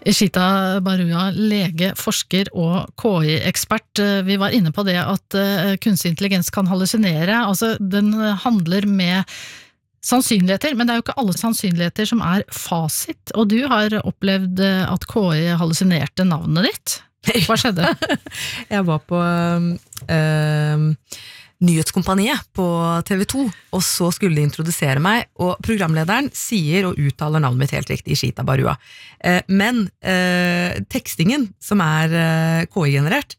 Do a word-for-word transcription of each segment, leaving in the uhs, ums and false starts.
Ishita Barua, lege, forsker og K I-ekspert. Vi var inne på det at kunstig intelligens kan hallusinere, altså den handler med sannsynligheter, men det er jo ikke alle sannsynligheter som er fasit, og du har opplevd at K I hallusinerte navnet ditt. Hva skjedde? Jeg var på øh, Nyhetskompaniet på T V to, og så skulle de introdusere meg, og programlederen sier og uttaler navnet mitt helt riktig, Ishita Barua. Eh, men eh, tekstingen, som er eh, K I-generert,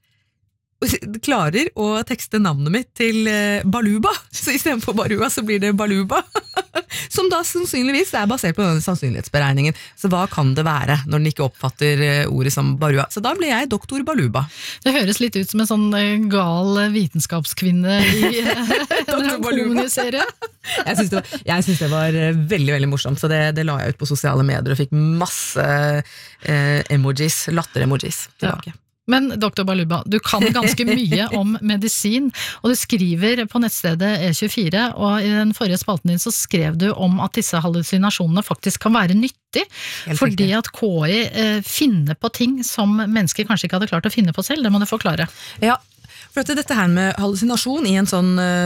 klarer å tekste navnet mitt til eh, Baluba, så i stedet for Barua så blir det Baluba, som da sannsynligvis er basert på denne sannsynlighetsberegningen. Så hva kan det være når den ikke oppfatter eh, ordet som Barua? Så da ble jeg doktor Baluba. Det høres litt ut som en sånn eh, gal vitenskapskvinne i en kommuneserie. Jeg synes, det var, jeg synes det var eh, veldig, veldig morsomt, så det, det la jeg ut på sosiale medier og fikk masse eh, emojis, latter-emojis tilbake. Ja. Men doktor Baluba, du kan ganske mye om medisin, og du skriver på nettstedet E tjuefire, og i den forrige spalten din så skrev du om at disse hallusinasjonene faktisk kan være nyttig, fordi at K I eh, finner på ting som mennesker kanskje ikke hadde klart å finne på selv. Det må du forklare. Ja, for at dette her med hallusinasjon i en sånn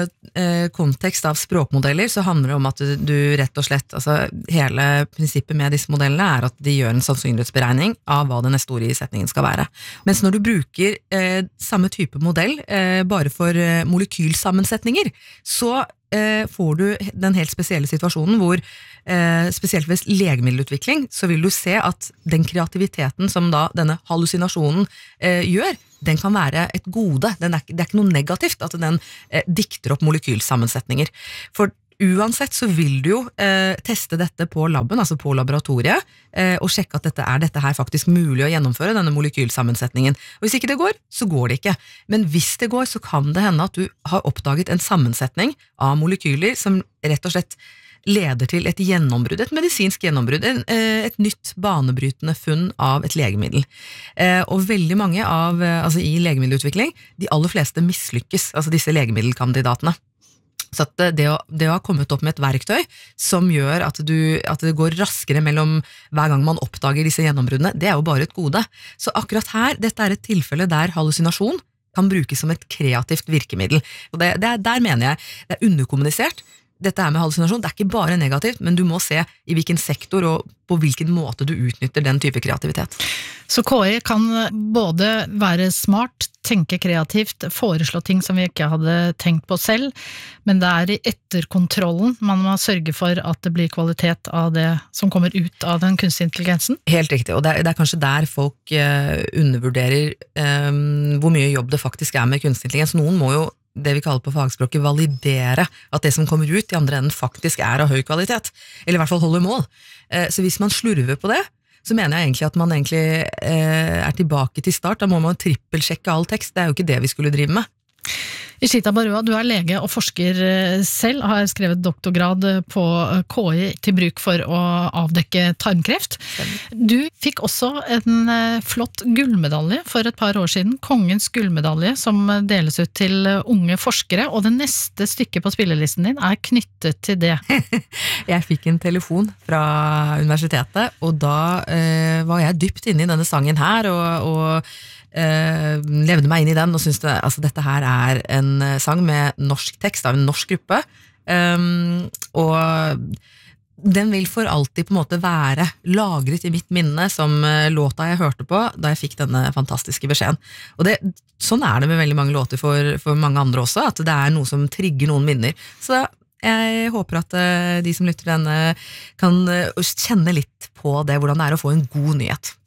eh, kontekst av språkmodeller, så handler det om at du, du rett og slett, altså hele prinsippet med disse modellene er at de gjør en sannsynlighetsberegning av hva det neste ordet i setningen skal være. Mens når du bruker eh, samme type modell eh, bare for eh, molekylsammensetninger, så eh, får du den helt spesielle situasjonen hvor eh, spesielt ved legemiddelutvikling, så vil du se at den kreativiteten som da denne hallusinasjonen eh, gjør, den kan være et gode. Den er, det er ikke noe negativt at den eh, dikter opp molekylsammensetninger. For uansett så vil du jo eh, teste dette på labben, altså på laboratoriet, eh, og sjekke at dette er dette her faktisk mulig å gjennomføre, denne molekylsammensetningen. Og hvis ikke det går, så går det ikke. Men hvis det går, så kan det hende at du har oppdaget en sammensetning av molekyler som rett og slett leder til et gjennombrudd, et medisinsk gjennombrudd, et nytt banebrytende funn av et legemiddel. Og veldig mange av, altså i legemiddelutvikling, de aller fleste mislykkes, altså disse legemiddelkandidatene. Så at det å, det å ha kommet opp med et verktøy som gjør at, du, at det går raskere mellom hver gang man oppdager disse gjennombruddene, det er jo bare et gode. Så akkurat her, dette er et tilfelle der hallusinasjon kan brukes som et kreativt virkemiddel. Og det, det er, der mener jeg, det er underkommunisert. Dette er med hallusinasjon, det er ikke bare negativt, men du må se i hvilken sektor og på hvilken måte du utnytter den type kreativitet. Så K I kan både være smart, tenke kreativt, foreslå ting som vi ikke hadde tenkt på selv, men det er i etterkontrollen man må sørge for at det blir kvalitet av det som kommer ut av den kunstige intelligensen. Helt riktig, og det er, det er kanskje der folk eh, undervurderer eh, hvor mye jobb det faktisk er med kunstig intelligens. Noen må jo det vi kaller på fagspråket validere at det som kommer ut i andre enden faktisk er av høy kvalitet, eller i hvert fall holder mål. Så hvis man slurver på det, så mener jeg egentlig at man egentlig er tilbake til start. Da må man trippelsjekke all tekst, det er jo ikke det vi skulle drive med. Ishita Barua, du er lege og forsker selv, har skrevet doktorgrad på K I til bruk for å avdekke tarmkreft. Du fikk også en flott gullmedalje for et par år siden, Kongens gullmedalje, som deles ut til unge forskere, og det neste stykket på spillelisten din er knyttet til det. Jeg fikk en telefon fra universitetet, og da eh, var jeg dypt inne i denne sangen her, og, og Uh, levde meg inn i den og syntes det, altså, dette her er en sang med norsk tekst av en norsk gruppe, um, og den vil for alltid på en måte være lagret i mitt minne som uh, låta jeg hørte på da jeg fikk denne fantastiske beskjeden. Og det, sånn er det med veldig mange låter for, for mange andre også, at det er noe som trigger noen minner. Så jeg håper at uh, de som lytter denne kan uh, kjenne litt på det, hvordan det er å få en god nyhet.